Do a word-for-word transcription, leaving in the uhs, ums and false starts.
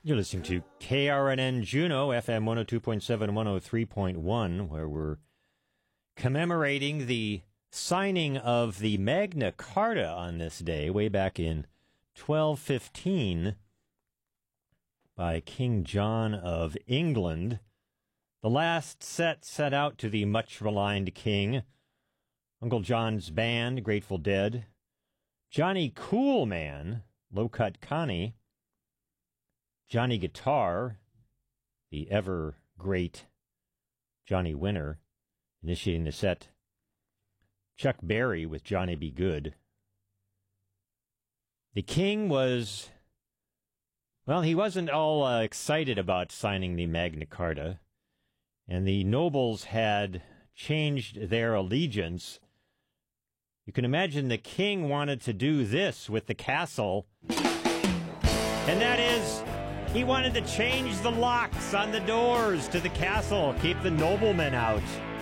You're listening to K R N N Juneau, F M one oh two point seven, one oh three point one, where we're commemorating the signing of the Magna Carta on this day, way back in twelve fifteen, by King John of England. The last set set out to the much-maligned king, Uncle John's Band, Grateful Dead, Johnny Cool Man, Low Cut Connie, Johnny Guitar, the ever-great Johnny Winter, initiating the set, Chuck Berry with Johnny Be Good. The king was, well, he wasn't all uh, excited about signing the Magna Carta, and the nobles had changed their allegiance. You can imagine the king wanted to do this with the castle, and that is, he wanted to change the locks on the doors to the castle, keep the noblemen out.